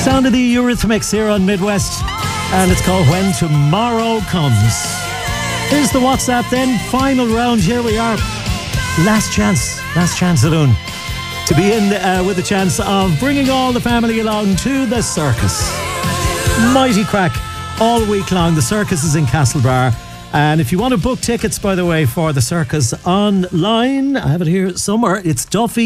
Sound of the Eurythmics here on Midwest, and it's called When Tomorrow Comes. Here's the WhatsApp then, final round, here we are. Last chance saloon to be in with a chance of bringing all the family along to the circus. Mighty crack all week long. The circus is in Castlebar, and if you want to book tickets, by the way, for the circus online, I have it here somewhere, it's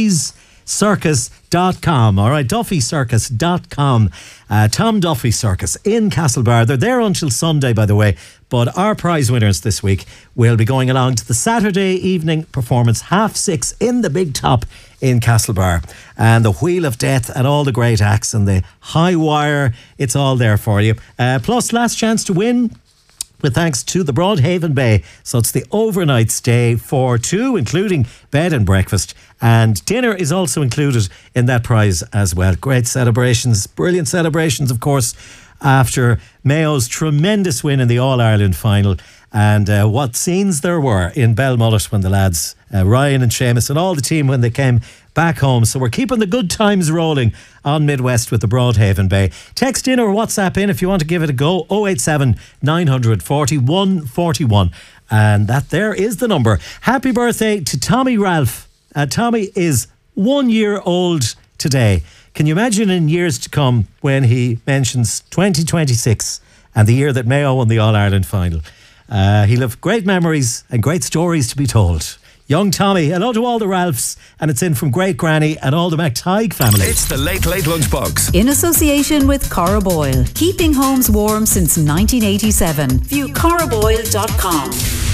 Duffy'sCircus.com. all right, Duffy'sCircus.com. Tom Duffy Circus in Castlebar. They're there until Sunday, by the way, but our prize winners this week will be going along to the Saturday evening performance, 6:30 in the Big Top in Castlebar, and the Wheel of Death and all the great acts and the high wire, it's all there for you. Plus last chance to win with thanks to the Broadhaven Bay. So it's the overnight stay for two, including bed and breakfast. And dinner is also included in that prize as well. Great celebrations, brilliant celebrations, of course, after Mayo's tremendous win in the All-Ireland final. And what scenes there were in Belmullet when the lads, Ryan and Seamus and all the team, when they came back home. So we're keeping the good times rolling on Midwest with the Broadhaven Bay. Text in or WhatsApp in if you want to give it a go. 087 940 141. And that there is the number. Happy birthday to Tommy Ralph. Tommy is 1 year old today. Can you imagine in years to come when he mentions 2026 and the year that Mayo won the All-Ireland final? He'll have great memories and great stories to be told. Young Tommy, hello to all the Ralphs, and it's in from Great Granny and all the McTighe family. It's the Late Lunchbox. In association with Cora Boyle, keeping homes warm since 1987. View coraboyle.com.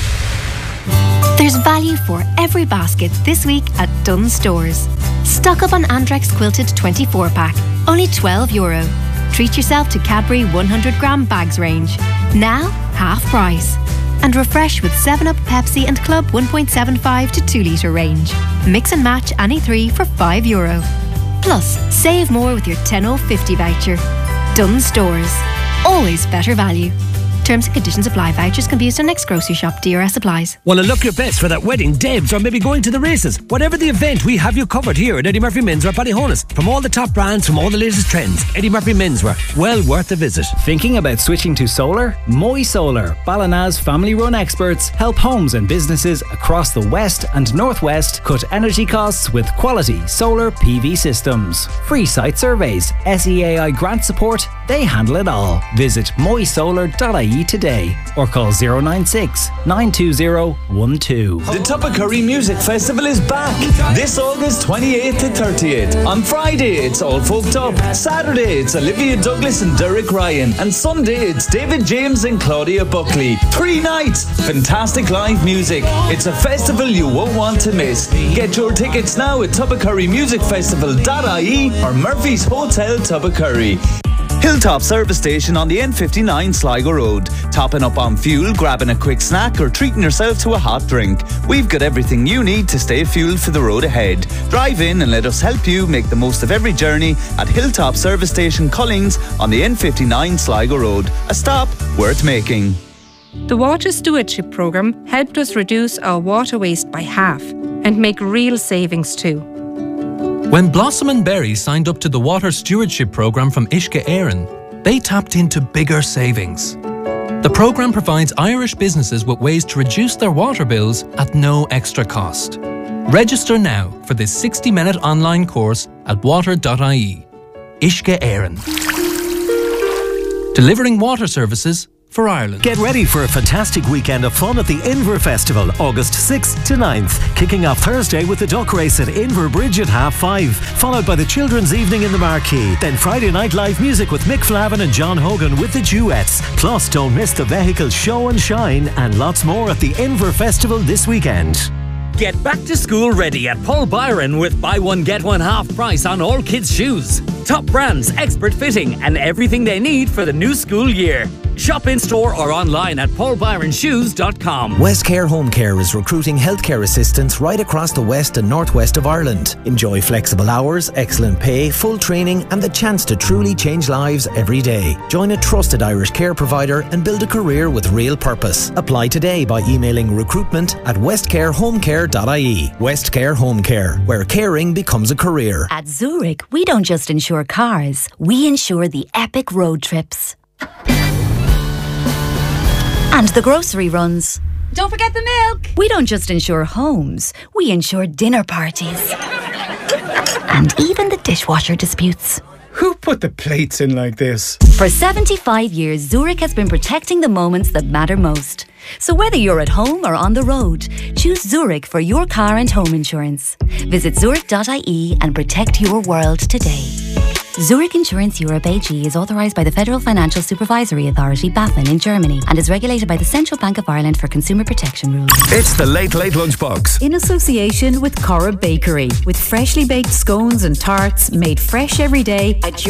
There's value for every basket this week at Dunnes Stores. Stock up on Andrex Quilted 24-pack, only €12. Treat yourself to Cadbury 100-gram bags range, now half price. And refresh with 7-Up, Pepsi and Club 1.75 to 2 litre range. Mix and match any three for €5. Plus, save more with your 10/50 voucher. Dunnes Stores. Always better value. Terms and conditions apply. Vouchers can be used on next grocery shop. DRS applies. Want to look your best for that wedding, Debs, or maybe going to the races? Whatever the event, we have you covered here at Eddie Murphy Menswear Ballyhonus. From all the top brands, from all the latest trends, Eddie Murphy Menswear, well worth a visit. Thinking about switching to solar? Moy Solar, Ballina's family-run experts, help homes and businesses across the west and northwest cut energy costs with quality solar PV systems. Free site surveys, SEAI grant support, they handle it all. Visit moysolar.ie today or call 096 920 12. The Tubbercurry Music Festival is back this August 28th to 30th. On Friday it's All Folked Up, Saturday it's Olivia Douglas and Derek Ryan, and Sunday it's David James and Claudia Buckley. 3 nights, fantastic live music. It's a festival you won't want to miss. Get your tickets now at tubbercurrymusicfestival.ie or Murphy's Hotel Tubbercurry. Hilltop Service Station on the N59 Sligo Road. Topping up on fuel, grabbing a quick snack or treating yourself to a hot drink. We've got everything you need to stay fueled for the road ahead. Drive in and let us help you make the most of every journey at Hilltop Service Station Collins on the N59 Sligo Road. A stop worth making. The Water Stewardship Programme helped us reduce our water waste by half and make real savings too. When Blossom and Berry signed up to the Water Stewardship Programme from Uisce Éireann, they tapped into bigger savings. The programme provides Irish businesses with ways to reduce their water bills at no extra cost. Register now for this 60-minute online course at water.ie. Uisce Éireann. Delivering water services for Ireland. Get ready for a fantastic weekend of fun at the Inver Festival, August 6th to 9th. Kicking off Thursday with the duck race at Inver Bridge at 5:30, followed by the Children's Evening in the Marquee. Then Friday night live music with Mick Flavin and John Hogan with the Duets. Plus, don't miss the vehicle show and shine and lots more at the Inver Festival this weekend. Get back to school ready at Paul Byron with buy one get one half price on all kids' shoes. Top brands, expert fitting and everything they need for the new school year. Shop in store or online at paulbyronshoes.com. Westcare Home Care is recruiting healthcare assistants right across the west and northwest of Ireland. Enjoy flexible hours, excellent pay, full training and the chance to truly change lives every day. Join a trusted Irish care provider and build a career with real purpose. Apply today by emailing recruitment@westcarehomecare.ie. Westcare Home Care, where caring becomes a career. At Zurich, we don't just insure cars, we insure the epic road trips. And the grocery runs. Don't forget the milk. We don't just insure homes, we insure dinner parties. And even the dishwasher disputes. Who put the plates in like this? For 75 years, Zurich has been protecting the moments that matter most. So whether you're at home or on the road, choose Zurich for your car and home insurance. Visit zurich.ie and protect your world today. Zurich Insurance Europe AG is authorised by the Federal Financial Supervisory Authority, BaFin, in Germany and is regulated by the Central Bank of Ireland for consumer protection rules. It's the Late Late Lunchbox. In association with Corrib Bakery, with freshly baked scones and tarts made fresh every day at